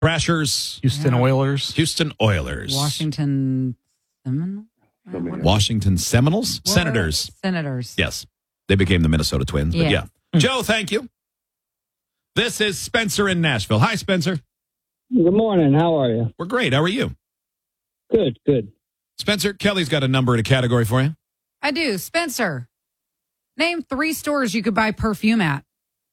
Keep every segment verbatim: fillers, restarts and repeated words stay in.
Thrashers. Houston Yeah. Oilers. Houston Oilers. Washington Seminoles? Washington Seminoles? What were Senators. they? Senators. Yes. They became the Minnesota Twins. But Yeah. yeah. Joe, thank you. This is Spencer in Nashville. Hi, Spencer. Good morning. How are you? We're great. How are you? Good, good. Spencer, Kelly's got a number and a category for you. I do. Spencer, name three stores you could buy perfume at.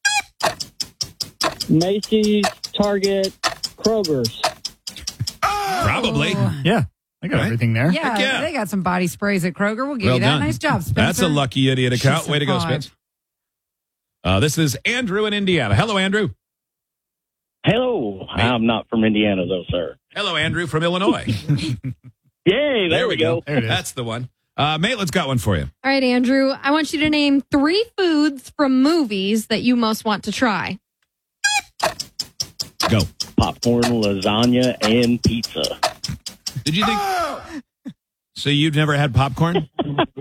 Macy's, Target, Kroger's. Probably. Oh. Yeah, I got Right. everything there. Yeah, Heck yeah. they got some body sprays at Kroger. We'll give Well you that. done. Nice job, Spencer. That's a lucky idiot account. She's Way to go, a five. Spence. Uh, this is Andrew in Indiana. Hello, Andrew. Hello. I'm not from Indiana, though, sir. Hello, Andrew from Illinois. Yay, there, we go. There it is. That's the one. Uh, Maitland's got one for you. All right, Andrew, I want you to name three foods from movies that you most want to try. Go. Popcorn, lasagna, and pizza. Did you think? So you've never had popcorn?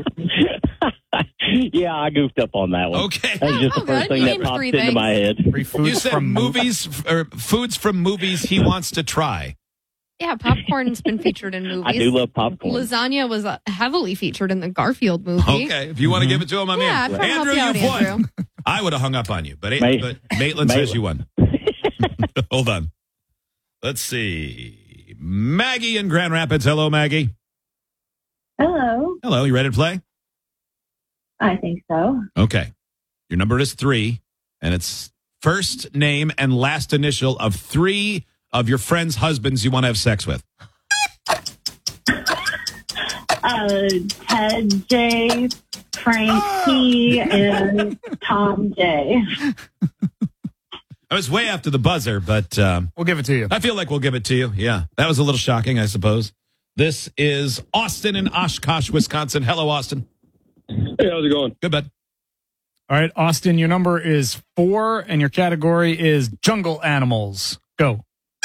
Yeah, I goofed up on that one. Okay. That's just Oh, the first good. thing that Named popped three into things. my head. Free foods You said from movies f- or foods from movies he wants to try. Yeah, popcorn's been featured in movies. I do love popcorn. Lasagna was uh, heavily featured in the Garfield movie. Okay, if you want to give it to him, I'm Yeah, in. I'm trying to help Andrew, you out, you've won. Andrew. I would have hung up on you, but, it, Mate- but Maitland says Maitland. you won. Hold on. Let's see. Maggie in Grand Rapids. Hello, Maggie. Hello. Hello. You ready to play? I think so. Okay. Your number is three, and it's first name and last initial of three of your friends' husbands you want to have sex with. Uh, Ted J, Frank P, and Tom J. I was way after the buzzer, but um, We'll give it to you. I feel like we'll give it to you. Yeah. That was a little shocking, I suppose. This is Austin in Oshkosh, Wisconsin. Hello, Austin. Hey, how's it going? Good, bud. All right, Austin, your number is four, and your category is jungle animals. Go.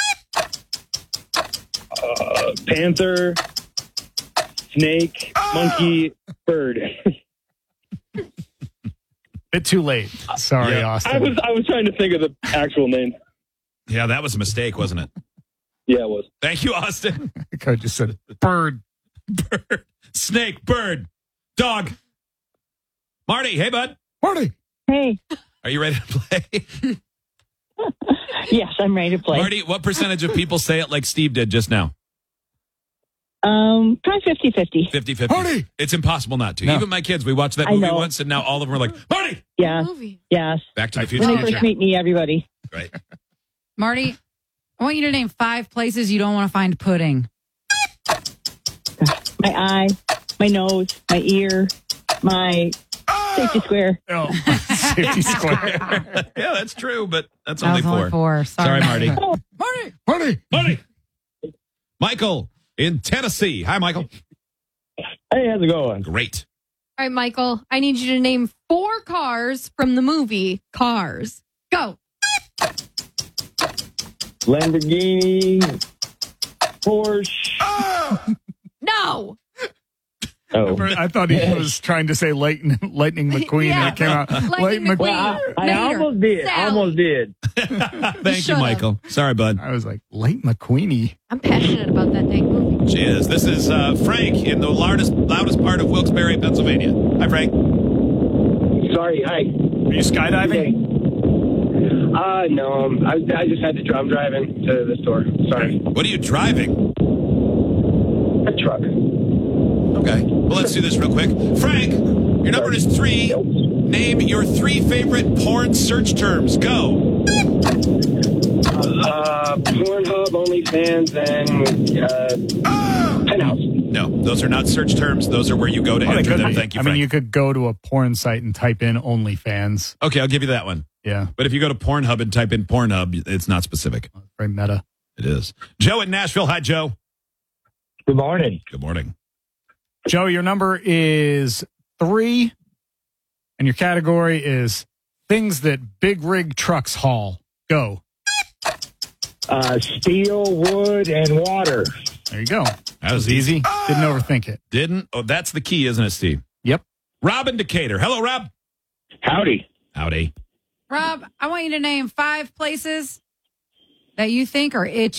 Uh, panther, snake, monkey, bird. Bit too late. Sorry, Yeah. Austin. I was I was trying to think of the actual name. Yeah, that was a mistake, wasn't it? Yeah, it was. Thank you, Austin. I could have just said bird. Bird, snake, bird, dog. Marty, hey, bud. Marty. Hey. Are you ready to play? Yes, I'm ready to play. Marty, what percentage of people say it like Steve did just now? Um, probably fifty-fifty. fifty-fifty. Marty! It's impossible not to. No. Even my kids, we watched that I movie know. once, and now all of them are like, Marty! Yeah, Movie. yes. Back to the When Future. they Oh, first yeah. meet me, everybody. Right. Marty, I want you to name five places you don't want to find pudding. My eye, my nose, my ear, my safety square. Oh, safety square. Yeah, that's true, but that's That only was four. only four. Sorry, Sorry, Marty. Marty. Marty. Marty! Michael in Tennessee. Hi, Michael. Hey, how's it going? Great. All right, Michael, I need you to name four cars from the movie Cars. Go. Lamborghini, Porsche. No. Oh, I thought he was trying to say Lightning, Lightning McQueen, Yeah. and it came out. Lightning McQueen. well, I, I Mater, almost did. I Sally. almost did. Thank you, Shut up. Michael. Sorry, bud. I was like, Light McQueenie. I'm passionate about that dang movie. She is. This is uh, Frank in the loudest, loudest part of Wilkes-Barre, Pennsylvania. Hi, Frank. Sorry. Hi. Are you skydiving? Uh, no. Um, I, I just had to drive. I'm driving to the store. Sorry. What are you driving? A truck. Okay. Well, let's do this real quick. Frank, your number is three. Name your three favorite porn search terms. Go. Uh, Pornhub, OnlyFans, and uh, Penthouse. No, those are not search terms. Those are where you go to Oh, they enter could them. be. Thank you, I Frank. mean, you could go to a porn site and type in OnlyFans. Okay, I'll give you that one. Yeah, But if you go to Pornhub and type in Pornhub, it's not specific. very meta. It is. Joe in Nashville. Hi, Joe. Good morning. Good morning. Joe, your number is three, and your category is things that big rig trucks haul. Go. Uh, steel, wood, and water. There you go. That was Easy. Didn't overthink it. Didn't? Oh, that's the key, isn't it, Steve? Yep. Rob in Decatur. Hello, Rob. Howdy. Howdy. Rob, I want you to name five places that you think are itchy.